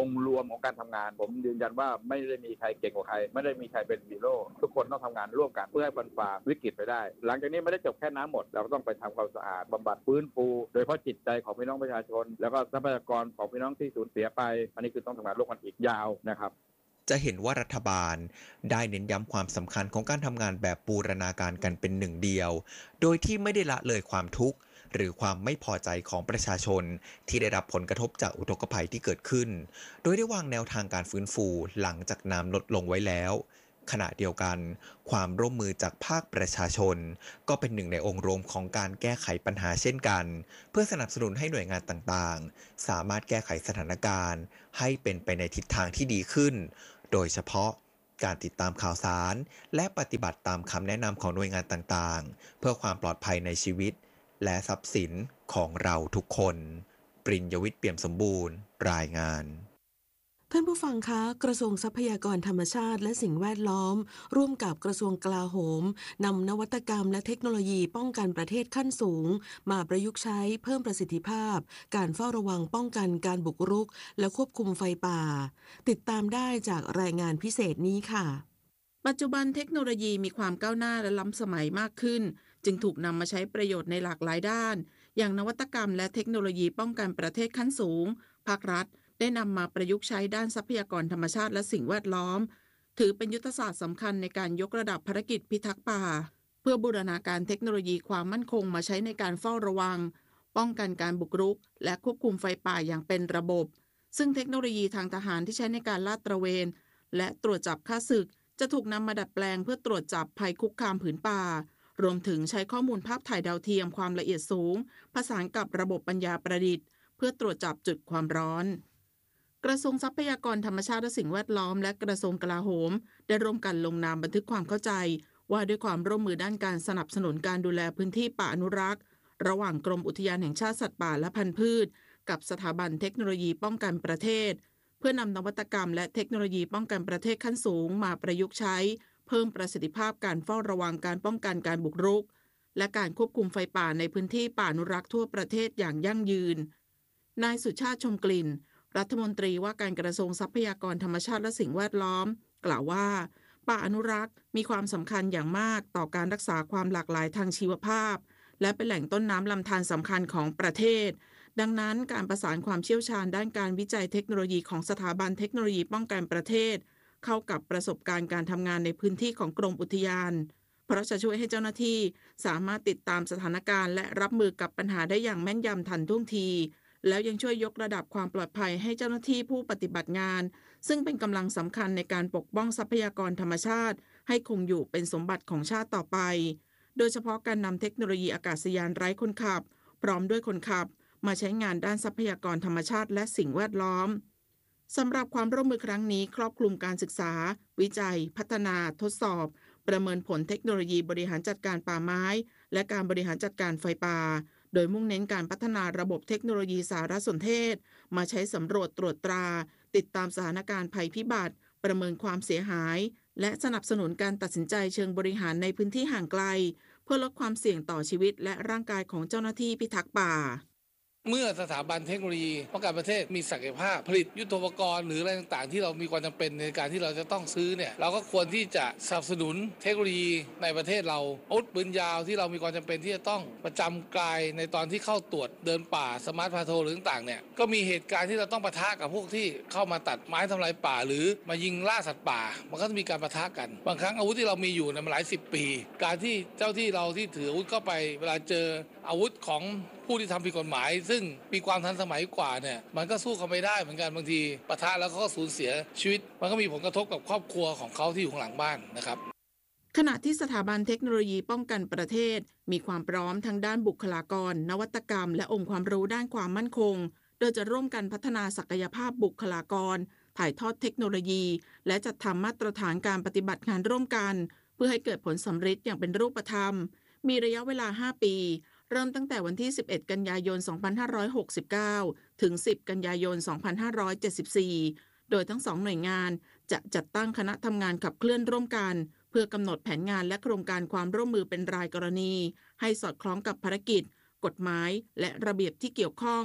Speaker 16: ของการทำงานผมยืนยันว่าไม่ได้มีใครเก่งกว่าใครไม่ได้มีใครเป็นฮีโร่ทุกคนต้องทำงานร่วมกันเพื่อให้บรรฝ่าวิกฤตไปได้หลังจากนี้ไม่ได้จบแค่น้ำหมดเราต้องไปทำความสะอาดบำบัดฟื้นฟูโดยเฉพาะจิตใจของพี่น้องประชาชนแล้วก็ทรัพยากรของพี่น้องที่สูญเสียไปอันนี้คือต้องทำงานร่วมกันอีกยาวนะครับ
Speaker 14: จะเห็นว่ารัฐบาลได้เน้นย้ำความสำคัญของการทำงานแบบบูรณาการกันเป็นหนึ่งเดียวโดยที่ไม่ได้ละเลยความทุกข์หรือความไม่พอใจของประชาชนที่ได้รับผลกระทบจากอุทกภัยที่เกิดขึ้นโดยได้วางแนวทางการฟื้นฟูหลังจากน้ำลดลงไว้แล้วขณะเดียวกันความร่วมมือจากภาคประชาชนก็เป็นหนึ่งในองค์รวมของการแก้ไขปัญหาเช่นกันเพื่อสนับสนุนให้หน่วยงานต่างๆสามารถแก้ไขสถานการณ์ให้เป็นไปในทิศทางที่ดีขึ้นโดยเฉพาะการติดตามข่าวสารและปฏิบัติตามคำแนะนำของหน่วยงานต่างๆเพื่อความปลอดภัยในชีวิตและทรัพย์สินของเราทุกคนปริญญวิทย์เปี่ยมสมบูรณ์รายงาน
Speaker 2: ท่านผู้ฟังคะกระทรวงทรัพยากรธรรมชาติและสิ่งแวดล้อมร่วมกับกระทรวงกลาโหมนำนวัตกรรมและเทคโนโลยีป้องกันประเทศขั้นสูงมาประยุกต์ใช้เพิ่มประสิทธิภาพการเฝ้าระวังป้องกันการบุกรุกและควบคุมไฟป่าติดตามได้จากรายงานพิเศษนี้ค่ะปัจจุบันเทคโนโลยีมีความก้าวหน้าและล้ำสมัยมากขึ้นจึงถูกนำมาใช้ประโยชน์ในหลากหลายด้านอย่างนวัตกรรมและเทคโนโลยีป้องกันประเทศขั้นสูงภาครัฐได้นำมาประยุกต์ใช้ด้านทรัพยากรธรรมชาติและสิ่งแวดล้อมถือเป็นยุทธศาสตร์สำคัญในการยกระดับภารกิจพิทักษ์ป่าเพื่อบูรณาการเทคโนโลยีความมั่นคงมาใช้ในการเฝ้าระวังป้องกันการบุกรุกและควบคุมไฟป่าอย่างเป็นระบบซึ่งเทคโนโลยีทางทหารที่ใช้ในการลาดตระเวนและตรวจจับฆ่าศึกจะถูกนำมาดัดแปลงเพื่อตรวจจับภัยคุกคามผืนป่ารวมถึงใช้ข้อมูลภาพถ่ายดาวเทียมความละเอียดสูงผสานกับระบบปัญญาประดิษฐ์เพื่อตรวจจับจุดความร้อนกระทรวงทรัพยากรธรรมชาติและสิ่งแวดล้อมและกระทรวงกลาโหมได้ร่วมกันลงนามบันทึกความเข้าใจว่าด้วยความร่วมมือด้านการสนับสนุนการดูแลพื้นที่ป่าอนุรักษ์ระหว่างกรมอุทยานแห่งชาติสัตว์ป่าและพันธุ์พืชกับสถาบันเทคโนโลยีป้องกันประเทศเพื่อนำนวัตกรรมและเทคโนโลยีป้องกันประเทศขั้นสูงมาประยุกต์ใช้เพิ่มประสิทธิภาพการเฝ้าระวังการป้องกันการบุกรุกและการควบคุมไฟป่าในพื้นที่ป่าอนุรักษ์ทั่วประเทศอย่างยั่งยืนนายสุชาติชมกลิ่นรัฐมนตรีว่าการกระทรวงทรัพยากรธรรมชาติและสิ่งแวดล้อมกล่าวว่าป่าอนุรักษ์มีความสำคัญอย่างมากต่อการรักษาความหลากหลายทางชีวภาพและเป็นแหล่งต้นน้ำลำธารสำคัญของประเทศดังนั้นการประสานความเชี่ยวชาญด้านการวิจัยเทคโนโลยีของสถาบันเทคโนโลยีป้องกันประเทศเข้ากับประสบการณ์การทำงานในพื้นที่ของกรมอุทยานเพราะจะช่วยให้เจ้าหน้าที่สามารถติดตามสถานการณ์และรับมือกับปัญหาได้อย่างแม่นยำทันท่วงทีแล้วยังช่วยยกระดับความปลอดภัยให้เจ้าหน้าที่ผู้ปฏิบัติงานซึ่งเป็นกำลังสำคัญในการปกป้องทรัพยากรธรรมชาติให้คงอยู่เป็นสมบัติของชาติต่อไปโดยเฉพาะการนำเทคโนโลยีอากาศยานไร้คนขับพร้อมด้วยคนขับมาใช้งานด้านทรัพยากรธรรมชาติและสิ่งแวดล้อมสำหรับความร่วมมือครั้งนี้ครอบคลุมการศึกษาวิจัยพัฒนาทดสอบประเมินผลเทคโนโลยีบริหารจัดการป่าไม้และการบริหารจัดการไฟป่าโดยมุ่งเน้นการพัฒนาระบบเทคโนโลยีสารสนเทศมาใช้สำรวจตรวจตราติดตามสถานการณ์ภัยพิบัติประเมินความเสียหายและสนับสนุนการตัดสินใจเชิงบริหารในพื้นที่ห่างไกลเพื่อลดความเสี่ยงต่อชีวิตและร่างกายของเจ้าหน้าที่พิทักษ์ป่า
Speaker 17: เมื่อสถาบันเทคโนโลยีป้องกันประเทศมีศักยภาพผลิตยุทโธปกรณ์หรืออะไรต่างๆที่เรามีความจำเป็นในการที่เราจะต้องซื้อเนี่ยเราก็ควรที่จะสนับสนุนเทคโนโลยีในประเทศเราอาวุธปืนยาวที่เรามีความจำเป็นที่จะต้องประจำกายในตอนที่เข้าตรวจเดินป่าสมาร์ทพาโทรหรือต่างๆเนี่ยก็มีเหตุการณ์ที่เราต้องปะทะกับพวกที่เข้ามาตัดไม้ทำลายป่าหรือมายิงล่าสัตว์ป่ามันก็จะมีการปะทะกันบางครั้งอาวุธที่เรามีอยู่เนี่ยมันหลายสิบปีการที่เจ้าที่เราที่ถืออาวุธเข้าไปเวลาเจออาวุธของผู้ที่ทำผิดกฎหมายซึ่งมีความทันสมัยกว่าเนี่ยมันก็สู้เขาไม่ได้เหมือนกันบางทีปะทะแล้วเขาก็สูญเสียชีวิตมันก็มีผลกระทบกับครอบครัวของเขาที่อยู่ข้างหลังบ้านนะครับ
Speaker 2: ขณะที่สถาบันเทคโนโลยีป้องกันประเทศมีความพร้อมทั้งด้านบุคลากรนวัตกรรมและองค์ความรู้ด้านความมั่นคงโดยจะร่วมกันพัฒนาศักยภาพบุคลากรถ่ายทอดเทคโนโลยีและจัดทำมาตรฐานการปฏิบัติงานร่วมกันเพื่อให้เกิดผลสำเร็จอย่างเป็นรูปธรรมมีระยะเวลาห้าปีเริ่มตั้งแต่วันที่สิบเอ็ดกันยายนสองพันห้าร้อยหกสิบเก้าถึงสิบกันยายนสองพันห้าร้อยเจ็ดสิบสี่โดยทั้งสองหน่วยงานจะจัดตั้งคณะทำงานขับเคลื่อนร่วมกันเพื่อกำหนดแผนงานและโครงการความร่วมมือเป็นรายกรณีให้สอดคล้องกับภารกิจกฎหมายและระเบียบที่เกี่ยวข้อง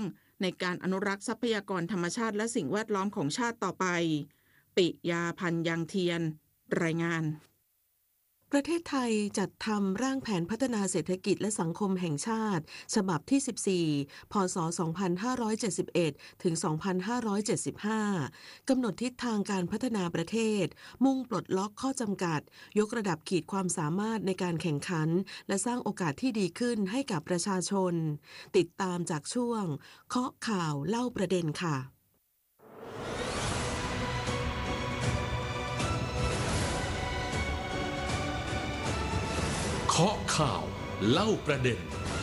Speaker 18: ในการอนุรักษ์ทรัพยากรธรรมชาติและสิ่งแวดล้อมของชาติต่อไปปิยาพันธ์ยังเทียนรายงาน
Speaker 2: ประเทศไทยจัดทำร่างแผนพัฒนาเศรษฐกิจและสังคมแห่งชาติฉบับที่สิบสี่พ.ศ. สองพันห้าร้อยเจ็ดสิบเอ็ด ถึง สองพันห้าร้อยเจ็ดสิบห้า กำหนดทิศทางการพัฒนาประเทศมุ่งปลดล็อกข้อจำกัดยกระดับขีดความสามารถในการแข่งขันและสร้างโอกาสที่ดีขึ้นให้กับประชาชนติดตามจากช่วงเคาะข่าวเล่าประเด็นค่ะ
Speaker 19: เคาะข่าวเล่าประเด็น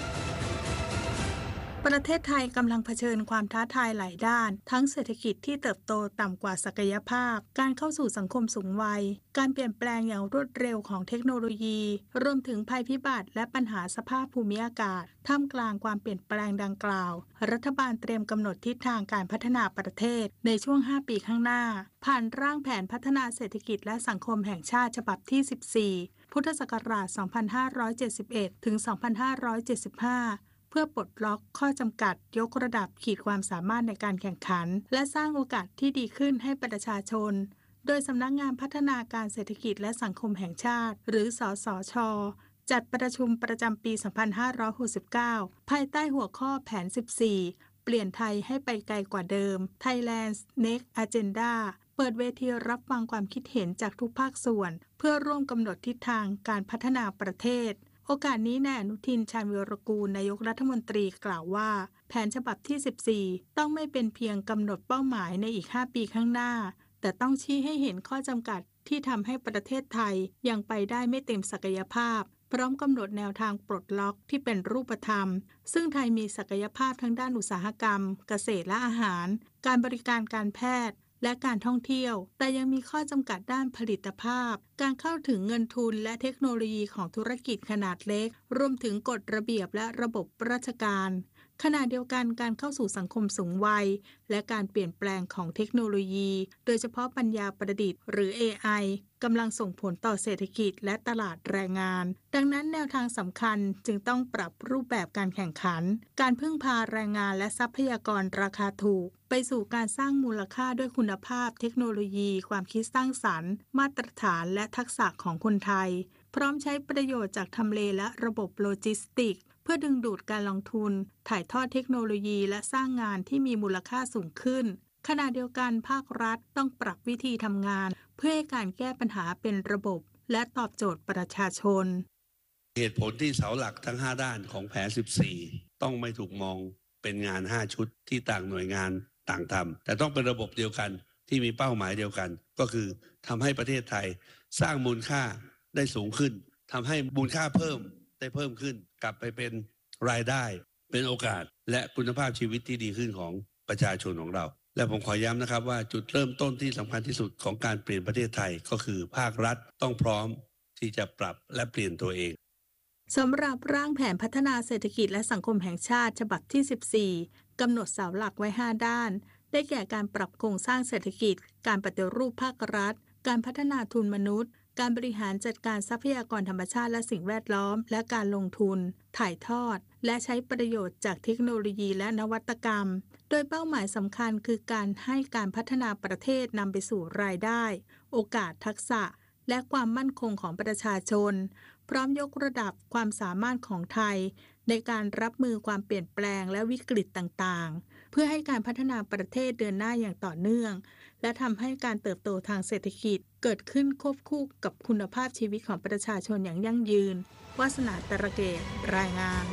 Speaker 5: ประเทศไทยกำลังเผชิญความท้าทายหลายด้านทั้งเศรษฐกิจที่เติบโตต่ำกว่าศักยภาพการเข้าสู่สังคมสูงวัยการเปลี่ยนแปลงอย่างรวดเร็วของเทคโนโลยีรวมถึงภัยพิบัติและปัญหาสภาพภูมิอากาศท่ามกลางความเปลี่ยนแปลงดังกล่าวรัฐบาลเตรียมกำหนดทิศทางการพัฒนาประเทศในช่วงห้าปีข้างหน้าผ่านร่างแผนพัฒนาเศรษฐกิจและสังคมแห่งชาติฉบับที่สิบสี่พุทธศักราช สองพันห้าร้อยเจ็ดสิบเอ็ด ถึง สองพันห้าร้อยเจ็ดสิบห้า เพื่อปลดล็อกข้อจำกัดยกระดับขีดความสามารถในการแข่งขันและสร้างโอกาสที่ดีขึ้นให้ประชาชนโดยสำนักงานพัฒนาการเศรษฐกิจและสังคมแห่งชาติหรือสสช.จัดประชุมประจำปี สองพันห้าร้อยหกสิบเก้า ภายใต้หัวข้อแผน สิบสี่ เปลี่ยนไทยให้ไปไกลกว่าเดิม Thailand's Next Agendaเปิดเวทีรับฟังความคิดเห็นจากทุกภาคส่วนเพื่อร่วมกำหนดทิศทางการพัฒนาประเทศโอกาสนี้นายอนุทินชาญวีรกูลนายกรัฐมนตรีกล่าวว่าแผนฉบับที่สิบสี่ต้องไม่เป็นเพียงกำหนดเป้าหมายในอีกห้าปีข้างหน้าแต่ต้องชี้ให้เห็นข้อจำกัดที่ทำให้ประเทศไทยยังไปได้ไม่เต็มศักยภาพพร้อมกำหนดแนวทางปลดล็อกที่เป็นรูปธรรมซึ่งไทยมีศักยภาพทั้งด้านอุตสาหกรรมเกษตรและอาหารการบริการการแพทย์และการท่องเที่ยวแต่ยังมีข้อจำกัดด้านผลิตภาพการเข้าถึงเงินทุนและเทคโนโลยีของธุรกิจขนาดเล็กรวมถึงกฎระเบียบและระบบราชการขณะเดียวกันการเข้าสู่สังคมสูงวัยและการเปลี่ยนแปลงของเทคโนโลยีโดยเฉพาะปัญญาประดิษฐ์หรือ เอ ไอ กำลังส่งผลต่อเศรษฐกิจและตลาดแรงงานดังนั้นแนวทางสำคัญจึงต้องปรับรูปแบบการแข่งขันการพึ่งพาแรงงานและทรัพยากรราคาถูกไปสู่การสร้างมูลค่าด้วยคุณภาพเทคโนโลยีความคิดสร้างสรรค์มาตรฐานและทักษะของคนไทยพร้อมใช้ประโยชน์จากทำเลและระบบโลจิสติกส์เพื่อดึงดูดการลงทุนถ่ายทอดเทคโนโลยีและสร้างงานที่มีมูลค่าสูงขึ้นขณะเดียวกันภาครัฐต้องปรับวิธีทำงานเพื่อให้การแก้ปัญหาเป็นระบบและตอบโจทย์ประชาชน
Speaker 15: เหตุผลที่เสาหลักทั้งห้าด้านของแผนสิบสี่ต้องไม่ถูกมองเป็นงานห้าชุดที่ต่างหน่วยงานต่างทำแต่ต้องเป็นระบบเดียวกันที่มีเป้าหมายเดียวกันก็คือทำให้ประเทศไทยสร้างมูลค่าได้สูงขึ้นทำให้มูลค่าเพิ่มได้เพิ่มขึ้นกลับไปเป็นรายได้เป็นโอกาสและคุณภาพชีวิตที่ดีขึ้นของประชาชนของเราและผมขอย้ำนะครับว่าจุดเริ่มต้นที่สำคัญที่สุดของการเปลี่ยนประเทศไทยก็คือภาครัฐต้องพร้อมที่จะปรับและเปลี่ยนตัวเอง
Speaker 5: สำหรับร่างแผนพัฒนาเศรษฐกิจและสังคมแห่งชาติฉบับที่สิบสี่กำหนดเสาหลักไว้ห้าด้านได้แก่การปรับโครงสร้างเศรษฐกิจการปฏิรูปภาครัฐการพัฒนาทุนมนุษย์การบริหารจัดการทรัพยากรธรรมชาติและสิ่งแวดล้อมและการลงทุนถ่ายทอดและใช้ประโยชน์จากเทคโนโลยีและนวัตกรรมโดยเป้าหมายสำคัญคือการให้การพัฒนาประเทศนำไปสู่รายได้โอกาสทักษะและความมั่นคงของประชาชนพร้อมยกระดับความสามารถของไทยในการรับมือความเปลี่ยนแปลงและวิกฤตต่างๆเพื่อให้การพัฒนาประเทศเดินหน้าอย่างต่อเนื่องและทำให้การเติบโตทางเศรษฐกิจเกิดขึ้นควบคู่กับคุณภาพชีวิตของประชาชนอย่างยั่งยืนวาสนาตระเกตรายงาน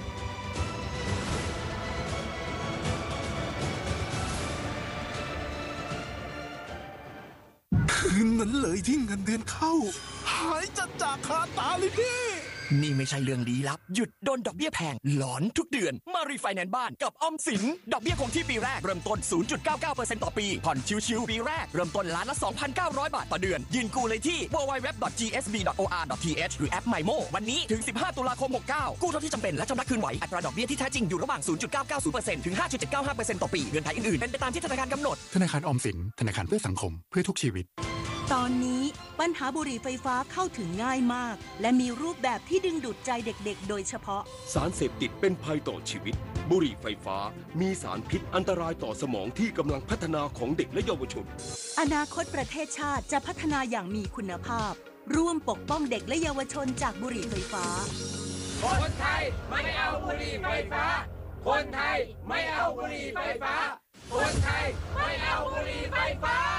Speaker 20: คืนนั้นเลยที่เงินเดือนเข้าหายจัดจากคาตาเลยพี่นี่ไม่ใช่เรื่องลี้ลับหยุดโดนดอกเบี้ยแพงหลอนทุกเดือนมารีไฟแนนซ์บ้านกับออมสินดอกเบี้ยคงที่ปีแรกเริ่มต้น ศูนย์จุดเก้าเก้าเปอร์เซ็นต์ ต่อปีผ่อนชิวๆปีแรกเริ่มต้นล้านละ สองพันเก้าร้อย บาทต่อเดือนยืนกู้เลยที่ ดับเบิลยู ดับเบิลยู ดับเบิลยู ดอท จี เอส บี ดอท โอ อาร์ ดอท ที เอช หรือแอป ไมโม วันนี้ถึงสิบห้าตุลาคมหกสิบเก้ากู้เท่าที่จำเป็นและชำระคืนไหวอัตราดอกเบี้ยที่แท้จริงอยู่ระหว่าง ศูนย์จุดเก้าเก้าศูนย์เปอร์เซ็นต์ ถึง ห้าจุดเจ็ดเก้าห้าเปอร์เซ็นต์ ต่อปีเงื่อนไขอื่นๆเป็นไปตามที่ธนาคารกำหนด
Speaker 21: ธนาคารออมสินธนาคารเพื่อสังคมเพื่อทุกชีวิต
Speaker 22: ตอนนี้ปัญหาบุหรี่ไฟฟ้าเข้าถึงง่ายมากและมีรูปแบบที่ดึงดูดใจเด็กๆโดยเฉพาะ
Speaker 23: สารเสพติดเป็นภัยต่อชีวิต
Speaker 1: บุหรี่ไฟฟ้ามีสารพิษอันตรายต่อสมองที่กำลังพัฒนาของเด็กและเยาวชน
Speaker 22: อนาคตประเทศชาติจะพัฒนาอย่างมีคุณภาพร่วมปกป้องเด็กและเยาวชนจากบุหรี่ไฟฟ้า
Speaker 4: คนไทยไม่เอาบุหรี่ไฟฟ้าคนไทยไม่เอาบุหรี่ไฟฟ้าคนไทยไม่เอาบุหรี่ไฟฟ้า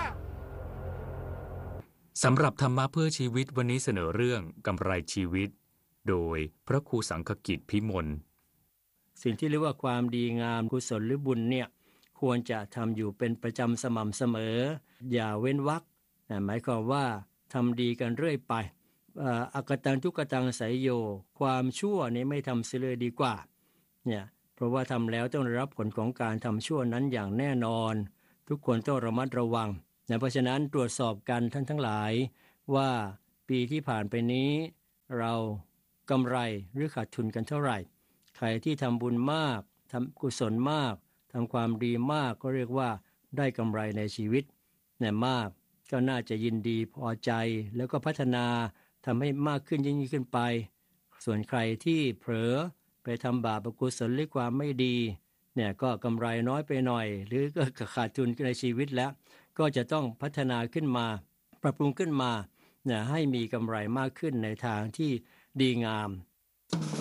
Speaker 7: สำหรับธรรมะเพื่อชีวิตวันนี้เสนอเรื่องกำไรชีวิตโดยพระครูสังฆกิจพิมล
Speaker 23: สิ่งที่เรียกว่าความดีงามกุศลหรือบุญเนี่ยควรจะทำอยู่เป็นประจำสม่ำเสมออย่าเว้นวรรคหมายความว่าทำดีกันเรื่อยไปอักตังทุกตังไสยโยความชั่วนี้ไม่ทำเสียเลยดีกว่าเนี่ยเพราะว่าทำแล้วต้องได้รับผลของการทำชั่วนั้นอย่างแน่นอนทุกคนต้องระมัดระวังนะเพราะฉะนั้นตรวจสอบกันท่านทั้งหลายว่าปีที่ผ่านไปนี้เรากำไรหรือขาดทุนกันเท่าไหร่ใครที่ทำบุญมากทำกุศลมากทำความดีมากก็เรียกว่าได้กำไรในชีวิตเนี่ยมากก็น่าจะยินดีพอใจแล้วก็พัฒนาทำให้มากขึ้นยิ่งขึ้นไปส่วนใครที่เผลอไปทำบาปอกุศลหรือความไม่ดีเนี่ยก็กำไรน้อยไปหน่อยหรือก็ขาดทุนในชีวิตแล้วก็จะต้องพัฒนาขึ้นมาปรับปรุงขึ้นมาเนี่ยให้มีกำไรมากขึ้นในทางที่ดีงาม